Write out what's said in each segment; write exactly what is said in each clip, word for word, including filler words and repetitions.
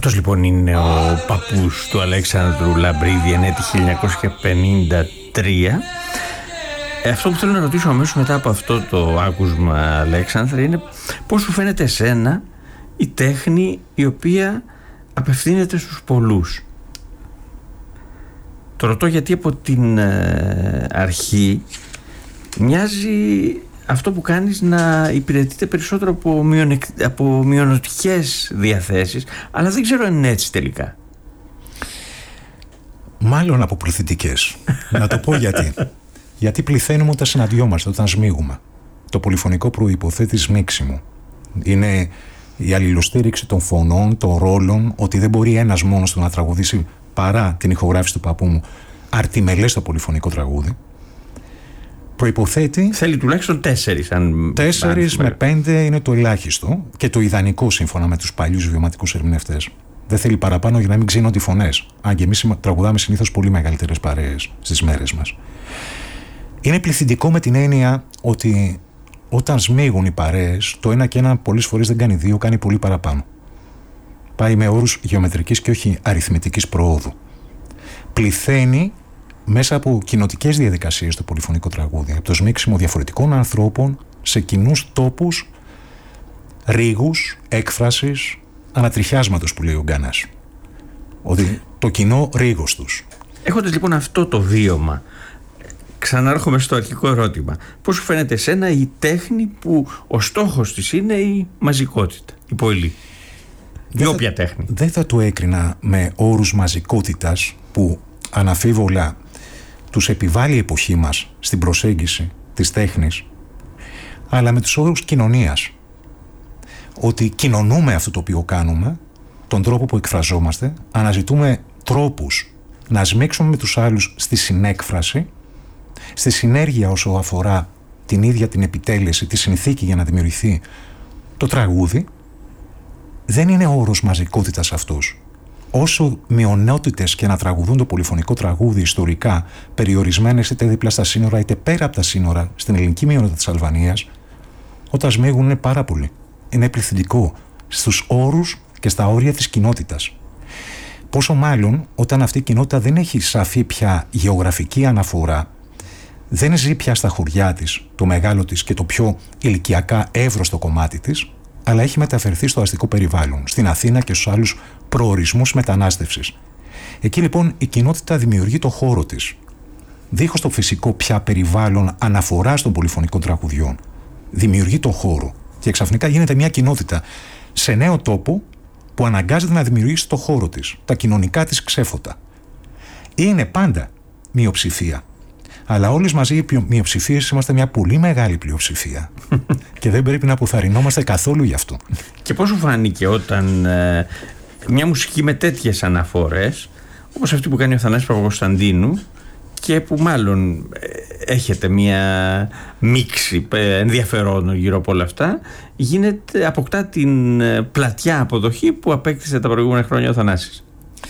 Αυτός λοιπόν είναι ο παππούς του Αλέξανδρου Λαμπρίδη, ενέτη χίλια εννιακόσια πενήντα τρία. Αυτό που θέλω να ρωτήσω αμέσως μετά από αυτό το άκουσμα, Αλέξανδρε, είναι πώς σου φαίνεται εσένα η τέχνη η οποία απευθύνεται στους πολλούς. Το ρωτώ γιατί από την ε, αρχή μοιάζει αυτό που κάνεις να υπηρετείται περισσότερο από, μειονεκ... από μειονοτικές διαθέσεις, αλλά δεν ξέρω αν είναι έτσι τελικά. Μάλλον από πληθυντικές. Να το πω γιατί. Γιατί πληθαίνουμε όταν συναντιόμαστε, όταν σμίγουμε. Το πολυφωνικό προϋποθέτει σμίξιμο. Είναι η αλληλοστήριξη των φωνών, των ρόλων, ότι δεν μπορεί ένας μόνος του να τραγουδήσει, παρά την ηχογράφηση του παππού μου, αρτιμελές το πολυφωνικό τραγούδι. Προϋποθέτει. Θέλει τουλάχιστον τέσσερις. Αν... Τέσσερις με πέντε είναι το ελάχιστο και το ιδανικό σύμφωνα με τους παλιούς βιωματικούς ερμηνευτές. Δεν θέλει παραπάνω για να μην ξύνονται οι φωνές. Αν και εμείς τραγουδάμε συνήθως πολύ μεγαλύτερες παρέες στις μέρες μας. Είναι πληθυντικό με την έννοια ότι όταν σμίγουν οι παρέες, το ένα και ένα πολλές φορές δεν κάνει δύο, κάνει πολύ παραπάνω. Πάει με όρους γεωμετρικής και όχι αριθμητικής προόδου. Πληθαίνει μέσα από κοινοτικές διαδικασίες το πολυφωνικό τραγούδι, από το σμίξιμο διαφορετικών ανθρώπων σε κοινούς τόπους, ρήγους, έκφρασης, ανατριχιάσματος που λέει ο Γκάνας. Ότι το κοινό ρήγος τους. Έχοντας λοιπόν αυτό το βίωμα, ξανάρχομαι στο αρχικό ερώτημα. Πώς σου φαίνεται εσένα η τέχνη που ο στόχος της είναι η μαζικότητα, η ποηλή, η όποια τέχνη? Δεν θα το έκρινα με όρους μαζικότητας που αναφίβολα τους επιβάλλει η εποχή μας στην προσέγγιση της τέχνης, αλλά με τους όρους κοινωνίας. Ότι κοινωνούμε αυτό το οποίο κάνουμε, τον τρόπο που εκφραζόμαστε, αναζητούμε τρόπους να σμίξουμε με τους άλλους στη συνέκφραση, στη συνέργεια όσο αφορά την ίδια την επιτέλεση, τη συνθήκη για να δημιουργηθεί το τραγούδι. Δεν είναι όρος μαζικότητας αυτός. Όσο μειονότητες και να τραγουδούν το πολυφωνικό τραγούδι ιστορικά, περιορισμένες είτε δίπλα στα σύνορα είτε πέρα από τα σύνορα, στην ελληνική μειονότητα της Αλβανίας, όταν σμίγουν είναι πάρα πολύ. Είναι πληθυντικό στους όρους και στα όρια της κοινότητας. Πόσο μάλλον όταν αυτή η κοινότητα δεν έχει σαφή πια γεωγραφική αναφορά, δεν ζει πια στα χωριά της, το μεγάλο της και το πιο ηλικιακά εύρωστο κομμάτι της, αλλά έχει μεταφερθεί στο αστικό περιβάλλον, στην Αθήνα και στους άλλους προορισμούς μετανάστευσης. Εκεί λοιπόν η κοινότητα δημιουργεί το χώρο της, δίχως το φυσικό πια περιβάλλον αναφοράς των πολυφωνικών τραγουδιών. Δημιουργεί το χώρο και ξαφνικά γίνεται μια κοινότητα σε νέο τόπο που αναγκάζεται να δημιουργήσει το χώρο της, τα κοινωνικά της ξέφωτα. Είναι πάντα μειοψηφία. Αλλά όλες μαζί οι μειοψηφίες είμαστε μια πολύ μεγάλη πλειοψηφία και δεν πρέπει να αποθαρρυνόμαστε καθόλου γι' αυτό. Και πώς σου φάνηκε όταν ε, μια μουσική με τέτοιες αναφορές, όπως αυτή που κάνει ο Θανάσης Παπακοσταντίνου και που μάλλον ε, έχετε μια μίξη ε, ενδιαφερόντων γύρω από όλα αυτά, γίνεται, αποκτά την ε, πλατιά αποδοχή που απέκτησε τα προηγούμενα χρόνια ο Θανάσης?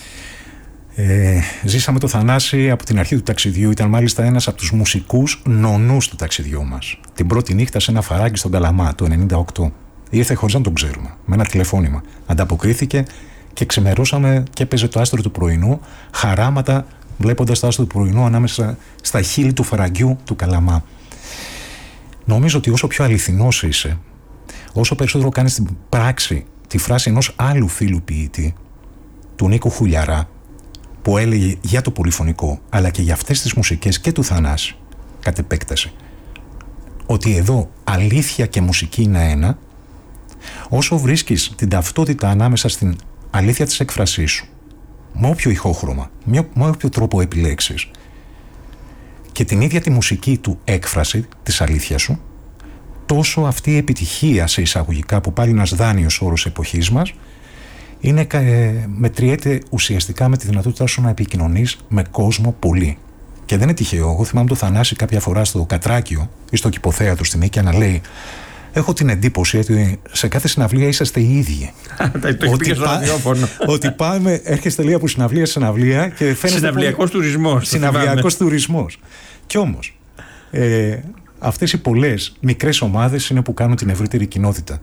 Ε, ζήσαμε το Θανάση από την αρχή του ταξιδιού. Ήταν μάλιστα ένας από τους μουσικούς νονούς του ταξιδιού μας. Την πρώτη νύχτα σε ένα φαράγγι στον Καλαμά το ενενήντα οκτώ. Ήρθε χωρίς να τον ξέρουμε, με ένα τηλεφώνημα. Ανταποκρίθηκε και ξεμερώσαμε και έπαιζε το άστρο του πρωινού, χαράματα βλέποντας το άστρο του πρωινού ανάμεσα στα χείλη του φαραγγιού του Καλαμά. Νομίζω ότι όσο πιο αληθινός είσαι, όσο περισσότερο κάνεις στην πράξη τη φράση ενός άλλου φίλου ποιητή, του Νίκου Χουλιαρά, που έλεγε για το πολυφωνικό αλλά και για αυτές τις μουσικές και του Θανάση κατ' επέκταση, ότι εδώ αλήθεια και μουσική είναι ένα, όσο βρίσκεις την ταυτότητα ανάμεσα στην αλήθεια της έκφρασής σου, με όποιο ηχόχρωμα, με όποιο τρόπο επιλέξεις, και την ίδια τη μουσική του έκφραση της αλήθειας σου, τόσο αυτή η επιτυχία σε εισαγωγικά, που πάλι ένας δάνειος όρος εποχής μας, είναι, ε, μετριέται ουσιαστικά με τη δυνατότητά σου να επικοινωνείς με κόσμο πολύ. Και δεν είναι τυχαίο. Εγώ θυμάμαι το Θανάση κάποια φορά στο Κατράκιο ή στο Κηποθέατο στη Νίκαια να λέει: έχω την εντύπωση ότι σε κάθε συναυλία είσαστε οι ίδιοι. ότι, πά... ότι πάμε, έρχεστε λέει από συναυλία σε συναυλία και φαίνεται. Συναυλιακός τουρισμός. Συναυλιακός τουρισμός. Κι όμως, ε, αυτές οι πολλές μικρές ομάδες είναι που κάνουν την ευρύτερη κοινότητα.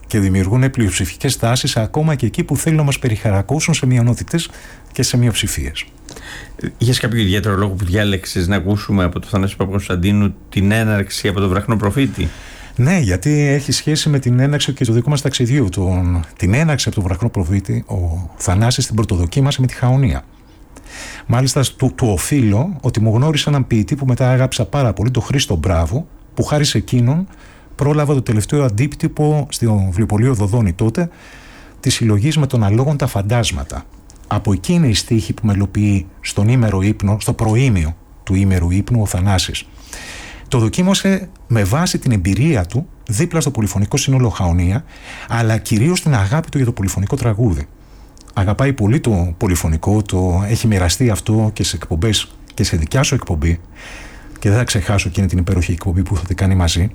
και δημιουργούν πλειοψηφικές τάσεις ακόμα και εκεί που θέλουν να μας περιχαρακώσουν σε μειονότητες και σε μειοψηφίες. Είχες κάποιο ιδιαίτερο λόγο που διάλεξες να ακούσουμε από τον Θανάση Παπακοσταντίνου την έναρξη από τον Βραχνό Προφήτη? Ναι, γιατί έχει σχέση με την έναρξη και του δικού μας ταξιδιού. Τον, την έναρξη από τον Βραχνό Προφήτη, ο Θανάσης την πρωτοδοκίμασε με τη Χαονία. Μάλιστα, του, του οφείλω ότι μου γνώρισε έναν ποιητή που μετά άγαψα πάρα πολύ, τον Χρήστο Μπράβο, που χάρη σε εκείνον πρόλαβα το τελευταίο αντίπτυπο στο βιβλιοπωλείο Δοδόνη τότε τη συλλογή με τον αλόγων τα φαντάσματα. Από εκεί είναι η στίχη που μελοποιεί στον ήμερο ύπνο, στο προήμιο του ήμερου ύπνου ο Θανάσης. Το δοκίμασε με βάση την εμπειρία του δίπλα στο πολυφωνικό σύνολο Χαονία, αλλά κυρίως την αγάπη του για το πολυφωνικό τραγούδι. Αγαπάει πολύ το πολυφωνικό, το έχει μοιραστεί αυτό και σε εκπομπές και σε δικιά σου εκπομπή, και δεν θα ξεχάσω εκείνη την υπέροχη εκπομπή που είχατε κάνει μαζί.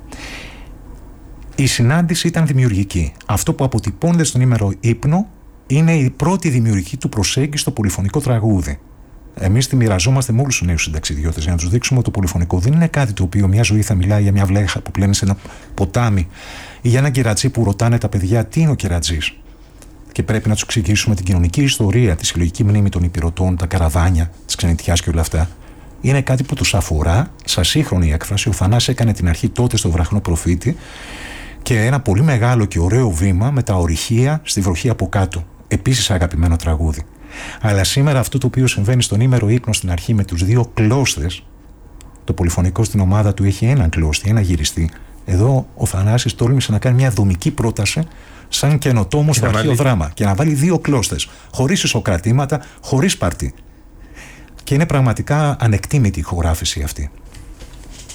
Η συνάντηση ήταν δημιουργική. Αυτό που αποτυπώνεται στον ήμερο ύπνο είναι η πρώτη δημιουργική του προσέγγιση στο πολυφωνικό τραγούδι. Εμείς τη μοιραζόμαστε με όλους τους νέους συνταξιδιώτες για να τους δείξουμε ότι το πολυφωνικό δεν είναι κάτι το οποίο μια ζωή θα μιλάει για μια βλέχα που πλένει σε ένα ποτάμι ή για ένα κερατζή που ρωτάνε τα παιδιά τι είναι ο κερατζής. Και πρέπει να τους εξηγήσουμε την κοινωνική ιστορία, τη συλλογική μνήμη των υπηρωτών, τα καραβάνια, της ξενιτιάς και όλα αυτά. Είναι κάτι που τους αφορά, σαν σύγχρονη έκφραση. Ο Θανάσης έκανε την αρχή τότε στο Βραχνό Προφήτη και ένα πολύ μεγάλο και ωραίο βήμα με τα ορυχεία στη βροχή από κάτω. Επίσης αγαπημένο τραγούδι. Αλλά σήμερα αυτό το οποίο συμβαίνει στον ήμερο ύπνο στην αρχή με τους δύο κλώστες, το πολυφωνικό στην ομάδα του έχει έναν κλώστη, ένα γυριστή. Εδώ ο Θανάσης τόλμησε να κάνει μια δομική πρόταση σαν καινοτόμο στο αρχαίο δράμα και να βάλει δύο κλώστες, χωρίς ισοκρατήματα, χωρίς παρτί. Και είναι πραγματικά ανεκτήμητη η ηχογράφηση αυτή.